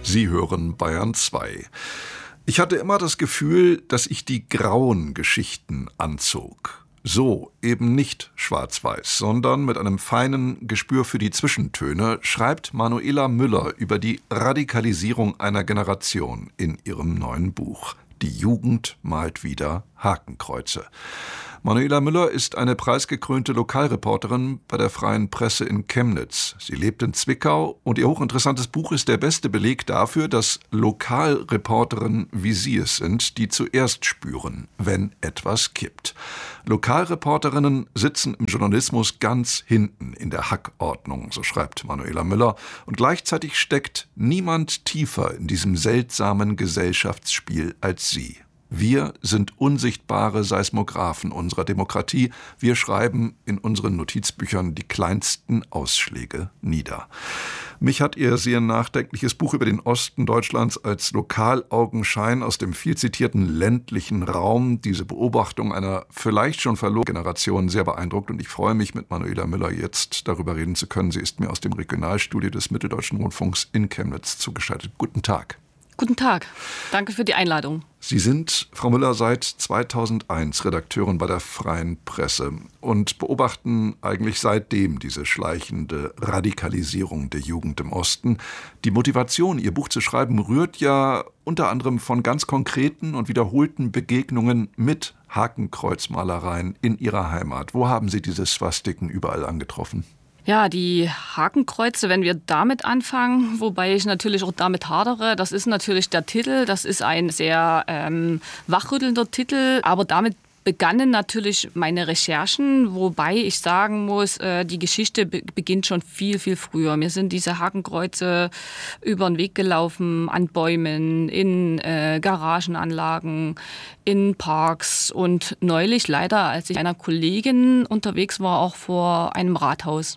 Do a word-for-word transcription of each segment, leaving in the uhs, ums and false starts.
Sie hören Bayern zwei. Ich hatte immer das Gefühl, dass ich die grauen Geschichten anzog. So eben nicht schwarz-weiß, sondern mit einem feinen Gespür für die Zwischentöne schreibt Manuela Müller über die Radikalisierung einer Generation in ihrem neuen Buch. Die Jugend malt wieder Hakenkreuze. Manuela Müller ist eine preisgekrönte Lokalreporterin bei der Freien Presse in Chemnitz. Sie lebt in Zwickau und ihr hochinteressantes Buch ist der beste Beleg dafür, dass Lokalreporterinnen wie Sie es sind, die zuerst spüren, wenn etwas kippt. Lokalreporterinnen sitzen im Journalismus ganz hinten in der Hackordnung, so schreibt Manuela Müller. Und gleichzeitig steckt niemand tiefer in diesem seltsamen Gesellschaftsspiel als sie. Wir sind unsichtbare Seismographen unserer Demokratie. Wir schreiben in unseren Notizbüchern die kleinsten Ausschläge nieder. Mich hat ihr sehr nachdenkliches Buch über den Osten Deutschlands als Lokalaugenschein aus dem viel zitierten ländlichen Raum, diese Beobachtung einer vielleicht schon verlorenen Generation, sehr beeindruckt. Und ich freue mich, mit Manuela Müller jetzt darüber reden zu können. Sie ist mir aus dem Regionalstudio des Mitteldeutschen Rundfunks in Chemnitz zugeschaltet. Guten Tag. Guten Tag. Danke für die Einladung. Sie sind, Frau Müller, seit zweitausendeins Redakteurin bei der Freien Presse und beobachten eigentlich seitdem diese schleichende Radikalisierung der Jugend im Osten. Die Motivation, Ihr Buch zu schreiben, rührt ja unter anderem von ganz konkreten und wiederholten Begegnungen mit Hakenkreuzmalereien in Ihrer Heimat. Wo haben Sie diese Swastiken überall angetroffen? Ja, die Hakenkreuze, wenn wir damit anfangen, wobei ich natürlich auch damit hadere, das ist natürlich der Titel, das ist ein sehr ähm, wachrüttelnder Titel, aber damit begannen natürlich meine Recherchen, wobei ich sagen muss, äh, die Geschichte be- beginnt schon viel, viel früher. Mir sind diese Hakenkreuze über den Weg gelaufen, an Bäumen, in äh, Garagenanlagen, in Parks und neulich leider, als ich mit einer Kollegin unterwegs war, auch vor einem Rathaus.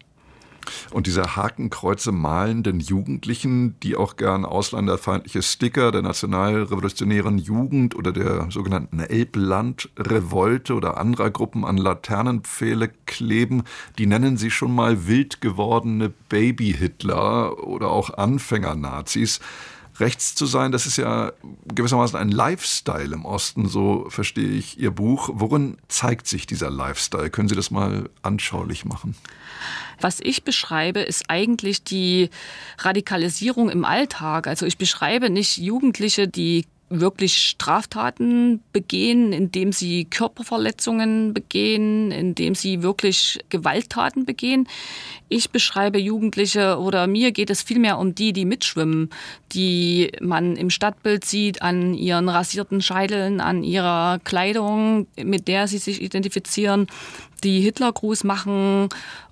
Und diese Hakenkreuze malenden Jugendlichen, die auch gern ausländerfeindliche Sticker der nationalrevolutionären Jugend oder der sogenannten Elbland-Revolte oder anderer Gruppen an Laternenpfähle kleben, die nennen sie schon mal wild gewordene Baby-Hitler oder auch Anfänger-Nazis. Rechts zu sein, das ist ja gewissermaßen ein Lifestyle im Osten, so verstehe ich Ihr Buch. Worin zeigt sich dieser Lifestyle? Können Sie das mal anschaulich machen? Was ich beschreibe, ist eigentlich die Radikalisierung im Alltag. Also ich beschreibe nicht Jugendliche, die wirklich Straftaten begehen, indem sie Körperverletzungen begehen, indem sie wirklich Gewalttaten begehen. Ich beschreibe Jugendliche oder mir geht es vielmehr um die, die mitschwimmen, die man im Stadtbild sieht, an ihren rasierten Scheiteln, an ihrer Kleidung, mit der sie sich identifizieren, die Hitlergruß machen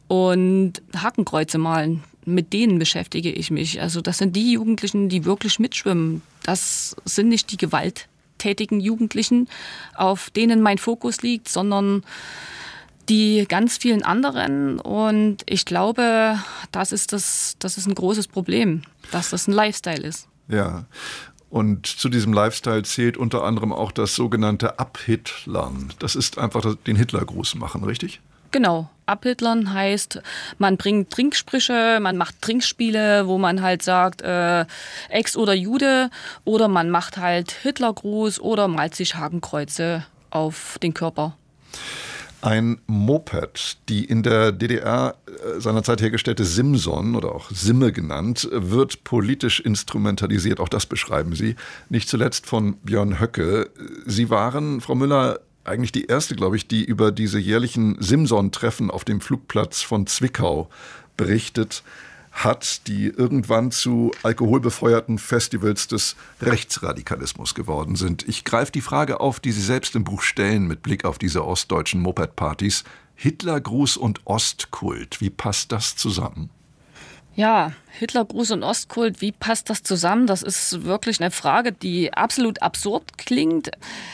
und Hakenkreuze malen. Mit denen beschäftige ich mich. Also das sind die Jugendlichen, die wirklich mitschwimmen. Das sind nicht die gewalttätigen Jugendlichen, auf denen mein Fokus liegt, sondern die ganz vielen anderen. Und ich glaube, das ist, das, das ist ein großes Problem, dass das ein Lifestyle ist. Ja. Und zu diesem Lifestyle zählt unter anderem auch das sogenannte Abhitlern. Das ist einfach den Hitlergruß machen, richtig? Genau. Abhitlern heißt, man bringt Trinksprüche, man macht Trinkspiele, wo man halt sagt, äh, Ex oder Jude, oder man macht halt Hitlergruß oder malt sich Hakenkreuze auf den Körper. Ein Moped, die in der D D R seinerzeit hergestellte Simson oder auch Simme genannt, wird politisch instrumentalisiert. Auch das beschreiben Sie, nicht zuletzt von Björn Höcke. Sie waren, Frau Müller, eigentlich die erste, glaube ich, die über diese jährlichen Simson-Treffen auf dem Flugplatz von Zwickau berichtet hat, die irgendwann zu alkoholbefeuerten Festivals des Rechtsradikalismus geworden sind. Ich greife die Frage auf, die Sie selbst im Buch stellen, mit Blick auf diese ostdeutschen Moped-Partys. Hitlergruß und Ostkult, wie passt das zusammen? Ja, Hitlergruß und Ostkult, wie passt das zusammen? Das ist wirklich eine Frage, die absolut absurd klingt.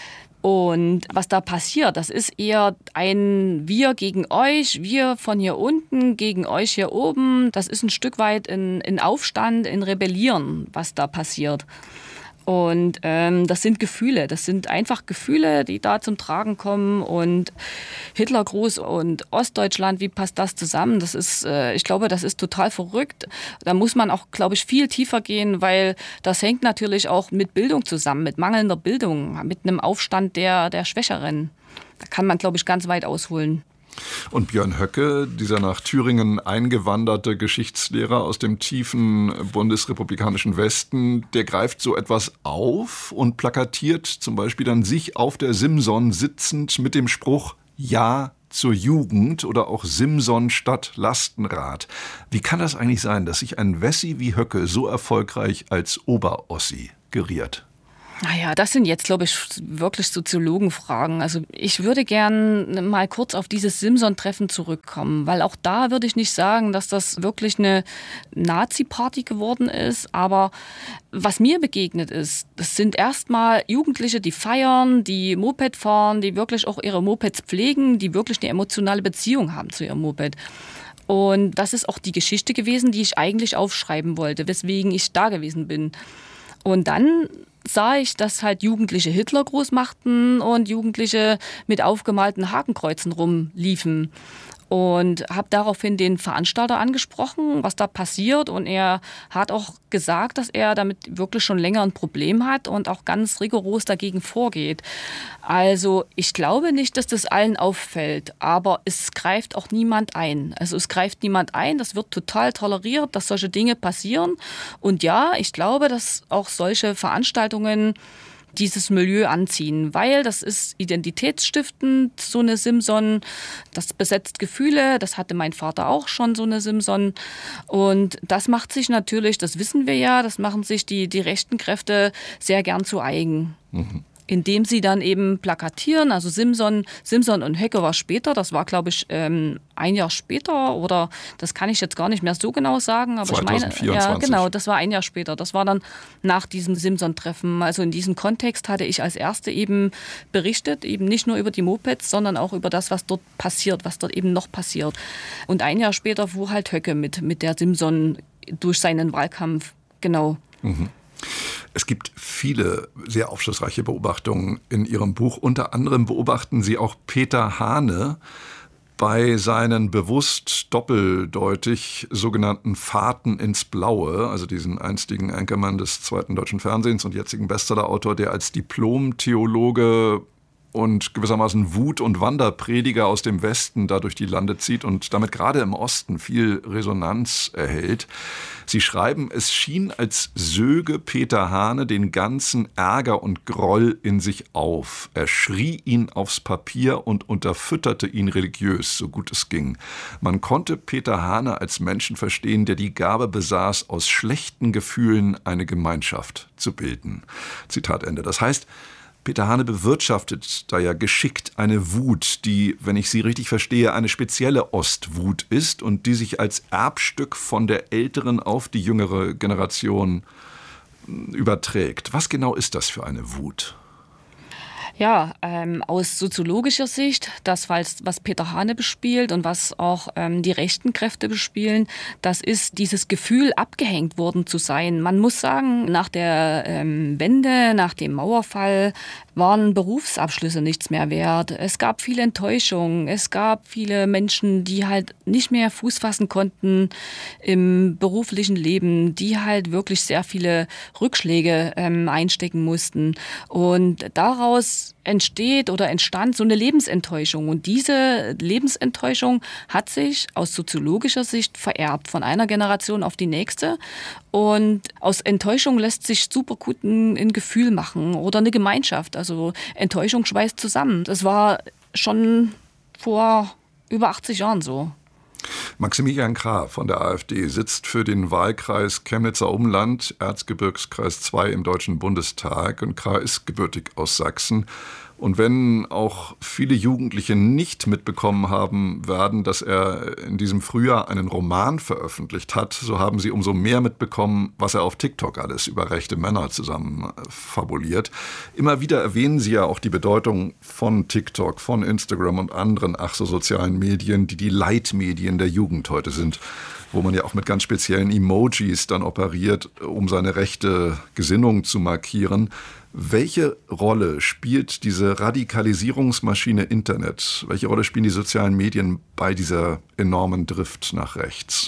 Und was da passiert, das ist eher ein Wir gegen euch, wir von hier unten gegen euch hier oben. Das ist ein Stück weit ein, ein Aufstand, ein Rebellieren, was da passiert. Und ähm, das sind Gefühle, das sind einfach Gefühle, die da zum Tragen kommen. Und Hitlergruß und Ostdeutschland, wie passt das zusammen? Das ist, äh, ich glaube, das ist total verrückt. Da muss man auch, glaube ich, viel tiefer gehen, weil das hängt natürlich auch mit Bildung zusammen, mit mangelnder Bildung, mit einem Aufstand der, der Schwächeren. Da kann man, glaube ich, ganz weit ausholen. Und Björn Höcke, dieser nach Thüringen eingewanderte Geschichtslehrer aus dem tiefen bundesrepublikanischen Westen, der greift so etwas auf und plakatiert zum Beispiel dann sich auf der Simson sitzend mit dem Spruch Ja zur Jugend oder auch Simson statt Lastenrad. Wie kann das eigentlich sein, dass sich ein Wessi wie Höcke so erfolgreich als Oberossi geriert? Naja, das sind jetzt, glaube ich, wirklich Soziologenfragen. Also ich würde gern mal kurz auf dieses Simson-Treffen zurückkommen, weil auch da würde ich nicht sagen, dass das wirklich eine Nazi-Party geworden ist. Aber was mir begegnet ist, das sind erstmal Jugendliche, die feiern, die Moped fahren, die wirklich auch ihre Mopeds pflegen, die wirklich eine emotionale Beziehung haben zu ihrem Moped. Und das ist auch die Geschichte gewesen, die ich eigentlich aufschreiben wollte, weswegen ich da gewesen bin. Und dann sah ich, dass halt Jugendliche Hitlergruß machten und Jugendliche mit aufgemalten Hakenkreuzen rumliefen. Und habe daraufhin den Veranstalter angesprochen, was da passiert. Und er hat auch gesagt, dass er damit wirklich schon länger ein Problem hat und auch ganz rigoros dagegen vorgeht. Also ich glaube nicht, dass das allen auffällt, aber es greift auch niemand ein. Also es greift niemand ein, das wird total toleriert, dass solche Dinge passieren. Und ja, ich glaube, dass auch solche Veranstaltungen dieses Milieu anziehen, weil das ist identitätsstiftend, so eine Simson, das besetzt Gefühle, das hatte mein Vater auch schon, so eine Simson. Und das macht sich natürlich, das wissen wir ja, das machen sich die, die rechten Kräfte sehr gern zu eigen. Mhm. Indem sie dann eben plakatieren, also Simson, Simson und Höcke war später, das war, glaube ich, ähm, ein Jahr später oder das kann ich jetzt gar nicht mehr so genau sagen, aber zwanzig vierundzwanzig. Ich meine, ja, genau, das war ein Jahr später, das war dann nach diesem Simson-Treffen. Also in diesem Kontext hatte ich als Erste eben berichtet, eben nicht nur über die Mopeds, sondern auch über das, was dort passiert, was dort eben noch passiert. Und ein Jahr später fuhr halt Höcke mit, mit der Simson durch seinen Wahlkampf, genau. Mhm. Es gibt viele sehr aufschlussreiche Beobachtungen in Ihrem Buch. Unter anderem beobachten Sie auch Peter Hane bei seinen bewusst doppeldeutig sogenannten Fahrten ins Blaue, also diesen einstigen Anchorman des zweiten deutschen Fernsehens und jetzigen Bestsellerautor, der als Diplom-Theologe und gewissermaßen Wut- und Wanderprediger aus dem Westen da durch die Lande zieht und damit gerade im Osten viel Resonanz erhält. Sie schreiben, es schien, als söge Peter Hane den ganzen Ärger und Groll in sich auf. Er schrie ihn aufs Papier und unterfütterte ihn religiös, so gut es ging. Man konnte Peter Hane als Menschen verstehen, der die Gabe besaß, aus schlechten Gefühlen eine Gemeinschaft zu bilden. Zitat Ende. Das heißt, Peter Hane bewirtschaftet da ja geschickt eine Wut, die, wenn ich sie richtig verstehe, eine spezielle Ostwut ist und die sich als Erbstück von der älteren auf die jüngere Generation überträgt. Was genau ist das für eine Wut? Ja, ähm, aus soziologischer Sicht, das, was Peter Hane bespielt und was auch ähm, die rechten Kräfte bespielen, das ist dieses Gefühl, abgehängt worden zu sein. Man muss sagen, nach der ähm, Wende, nach dem Mauerfall waren Berufsabschlüsse nichts mehr wert. Es gab viel Enttäuschung. Es gab viele Menschen, die halt nicht mehr Fuß fassen konnten im beruflichen Leben, die halt wirklich sehr viele Rückschläge ähm, einstecken mussten. Und daraus entsteht oder entstand so eine Lebensenttäuschung. Und diese Lebensenttäuschung hat sich aus soziologischer Sicht vererbt, von einer Generation auf die nächste. Und aus Enttäuschung lässt sich super gut ein, ein Gefühl machen oder eine Gemeinschaft. Also Enttäuschung schweißt zusammen. Das war schon vor über achtzig Jahren so. Maximilian Krah von der AfD sitzt für den Wahlkreis Chemnitzer Umland, Erzgebirgskreis zwei im Deutschen Bundestag. Und Krah ist gebürtig aus Sachsen. Und wenn auch viele Jugendliche nicht mitbekommen haben werden, dass er in diesem Frühjahr einen Roman veröffentlicht hat, so haben sie umso mehr mitbekommen, was er auf TikTok alles über rechte Männer zusammen fabuliert. Immer wieder erwähnen sie ja auch die Bedeutung von TikTok, von Instagram und anderen ach so sozialen Medien, die die Leitmedien der Jugend heute sind, wo man ja auch mit ganz speziellen Emojis dann operiert, um seine rechte Gesinnung zu markieren. Welche Rolle spielt diese Radikalisierungsmaschine Internet? Welche Rolle spielen die sozialen Medien bei dieser enormen Drift nach rechts?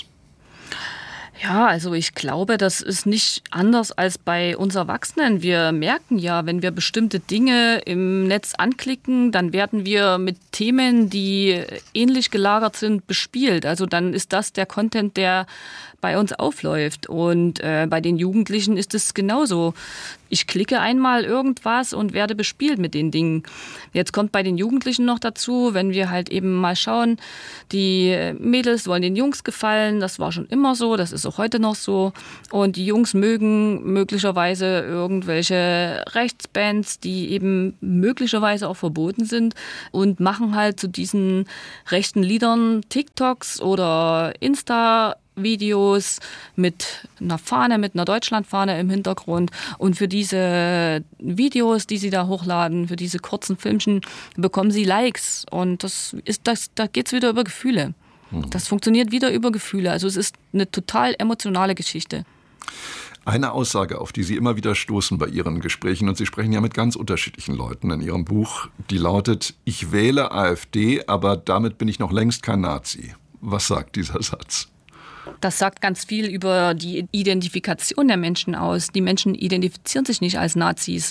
Ja, also ich glaube, das ist nicht anders als bei uns Erwachsenen. Wir merken ja, wenn wir bestimmte Dinge im Netz anklicken, dann werden wir mit Themen, die ähnlich gelagert sind, bespielt. Also dann ist das der Content, der bei uns aufläuft. Und äh, bei den Jugendlichen ist es genauso. Ich klicke einmal irgendwas und werde bespielt mit den Dingen. Jetzt kommt bei den Jugendlichen noch dazu, wenn wir halt eben mal schauen, die Mädels wollen den Jungs gefallen, das war schon immer so, das ist auch heute noch so. Und die Jungs mögen möglicherweise irgendwelche Rechtsbands, die eben möglicherweise auch verboten sind und machen halt zu diesen rechten Liedern TikToks oder Insta Videos mit einer Fahne, mit einer Deutschlandfahne im Hintergrund. Und für diese Videos, die sie da hochladen, für diese kurzen Filmchen, bekommen sie Likes. Und das ist das, da geht's wieder über Gefühle. Das funktioniert wieder über Gefühle. Also es ist eine total emotionale Geschichte. Eine Aussage, auf die Sie immer wieder stoßen bei Ihren Gesprächen, und Sie sprechen ja mit ganz unterschiedlichen Leuten in Ihrem Buch, die lautet: Ich wähle AfD, aber damit bin ich noch längst kein Nazi. Was sagt dieser Satz? Das sagt ganz viel über die Identifikation der Menschen aus. Die Menschen identifizieren sich nicht als Nazis.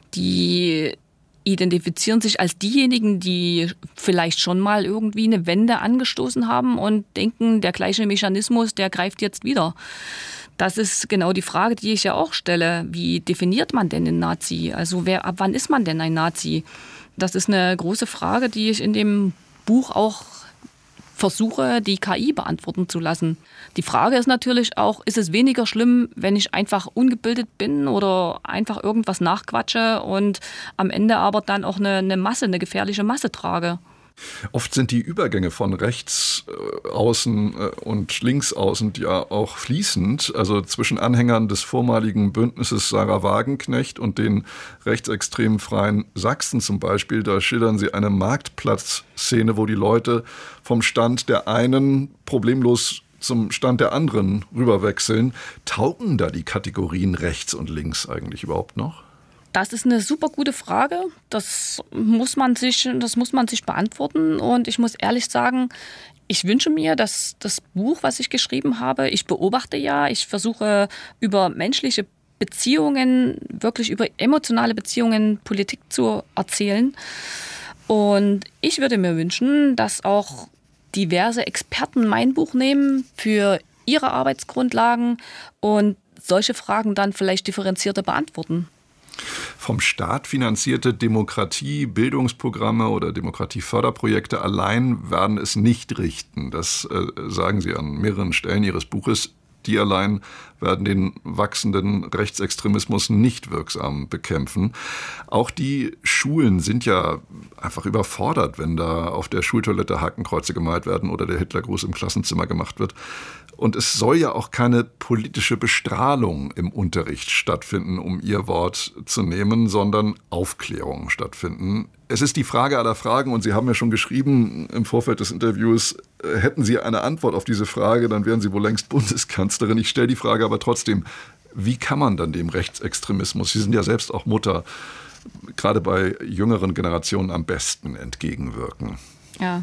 Die identifizieren sich als diejenigen, die vielleicht schon mal irgendwie eine Wende angestoßen haben und denken, der gleiche Mechanismus, der greift jetzt wieder. Das ist genau die Frage, die ich ja auch stelle. Wie definiert man denn einen Nazi? Also wer, ab wann ist man denn ein Nazi? Das ist eine große Frage, die ich in dem Buch auch versuche, die K I beantworten zu lassen. Die Frage ist natürlich auch, ist es weniger schlimm, wenn ich einfach ungebildet bin oder einfach irgendwas nachquatsche und am Ende aber dann auch eine, eine Masse, eine gefährliche Masse trage? Oft sind die Übergänge von rechts außen und links außen ja auch fließend, also zwischen Anhängern des vormaligen Bündnisses Sarah Wagenknecht und den rechtsextremen Freien Sachsen zum Beispiel. Da schildern sie eine Marktplatzszene, wo die Leute vom Stand der einen problemlos zum Stand der anderen rüberwechseln. Taugen da die Kategorien rechts und links eigentlich überhaupt noch? Das ist eine super gute Frage. Das muss man sich, das muss man sich beantworten. Und ich muss ehrlich sagen, ich wünsche mir, dass das Buch, was ich geschrieben habe, ich beobachte ja, ich versuche über menschliche Beziehungen, wirklich über emotionale Beziehungen Politik zu erzählen. Und ich würde mir wünschen, dass auch diverse Experten mein Buch nehmen für ihre Arbeitsgrundlagen und solche Fragen dann vielleicht differenzierter beantworten. Vom Staat finanzierte Demokratie, Bildungsprogramme oder Demokratieförderprojekte allein werden es nicht richten. Das äh, sagen Sie an mehreren Stellen Ihres Buches. Die allein werden den wachsenden Rechtsextremismus nicht wirksam bekämpfen. Auch die Schulen sind ja einfach überfordert, wenn da auf der Schultoilette Hakenkreuze gemalt werden oder der Hitlergruß im Klassenzimmer gemacht wird. Und es soll ja auch keine politische Bestrahlung im Unterricht stattfinden, um Ihr Wort zu nehmen, sondern Aufklärung stattfinden. Es ist die Frage aller Fragen, und Sie haben ja schon geschrieben im Vorfeld des Interviews, hätten Sie eine Antwort auf diese Frage, dann wären Sie wohl längst Bundeskanzlerin. Ich stelle die Frage aber trotzdem, wie kann man dann dem Rechtsextremismus, Sie sind ja selbst auch Mutter, gerade bei jüngeren Generationen am besten entgegenwirken? Ja.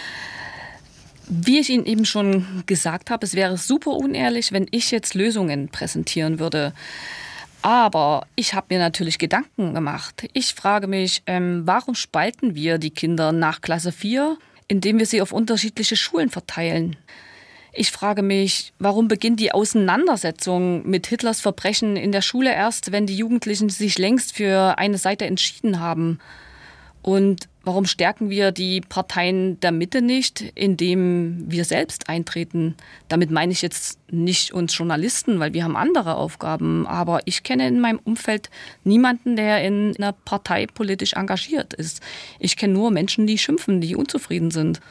Wie ich Ihnen eben schon gesagt habe, es wäre super unehrlich, wenn ich jetzt Lösungen präsentieren würde. Aber ich habe mir natürlich Gedanken gemacht. Ich frage mich, ähm, warum spalten wir die Kinder nach Klasse vier, indem wir sie auf unterschiedliche Schulen verteilen? Ich frage mich, warum beginnt die Auseinandersetzung mit Hitlers Verbrechen in der Schule erst, wenn die Jugendlichen sich längst für eine Seite entschieden haben? Und Warum stärken wir die Parteien der Mitte nicht, indem wir selbst eintreten? Damit meine ich jetzt nicht uns Journalisten, weil wir haben andere Aufgaben. Aber ich kenne in meinem Umfeld niemanden, der in einer Partei politisch engagiert ist. Ich kenne nur Menschen, die schimpfen, die unzufrieden sind.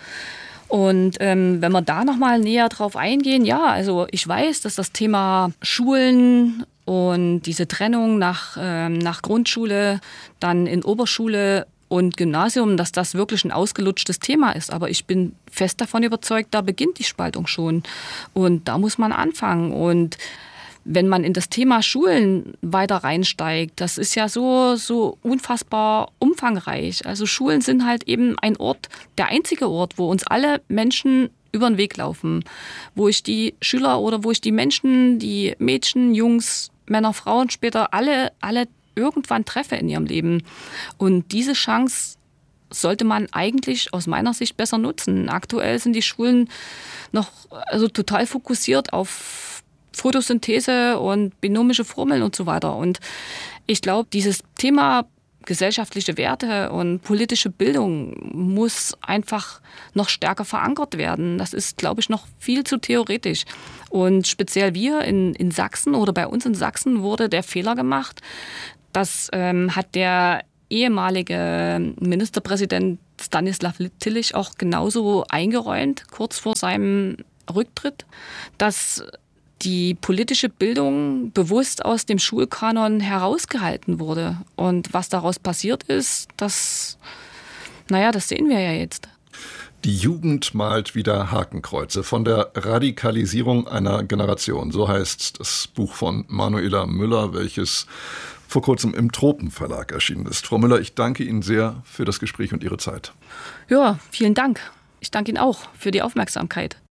Und ähm, wenn wir da noch mal näher drauf eingehen, ja, also ich weiß, dass das Thema Schulen und diese Trennung nach, ähm, nach Grundschule, dann in Oberschule und Gymnasium, dass das wirklich ein ausgelutschtes Thema ist. Aber ich bin fest davon überzeugt, da beginnt die Spaltung schon. Und da muss man anfangen. Und wenn man in das Thema Schulen weiter reinsteigt, das ist ja so, so unfassbar umfangreich. Also Schulen sind halt eben ein Ort, der einzige Ort, wo uns alle Menschen über den Weg laufen. Wo ich die Schüler oder wo ich die Menschen, die Mädchen, Jungs, Männer, Frauen später alle, alle irgendwann treffe in ihrem Leben. Und diese Chance sollte man eigentlich aus meiner Sicht besser nutzen. Aktuell sind die Schulen noch also total fokussiert auf Photosynthese und binomische Formeln und so weiter. Und ich glaube, dieses Thema gesellschaftliche Werte und politische Bildung muss einfach noch stärker verankert werden. Das ist, glaube ich, noch viel zu theoretisch. Und speziell wir in, in Sachsen oder bei uns in Sachsen wurde der Fehler gemacht. Das ähm, hat der ehemalige Ministerpräsident Stanislav Tillich auch genauso eingeräumt, kurz vor seinem Rücktritt, dass die politische Bildung bewusst aus dem Schulkanon herausgehalten wurde. Und was daraus passiert ist, das, naja, das sehen wir ja jetzt. Die Jugend malt wieder Hakenkreuze von der Radikalisierung einer Generation. So heißt das Buch von Manuela Müller, welches vor kurzem im Tropen-Verlag erschienen ist. Frau Müller, ich danke Ihnen sehr für das Gespräch und Ihre Zeit. Ja, vielen Dank. Ich danke Ihnen auch für die Aufmerksamkeit.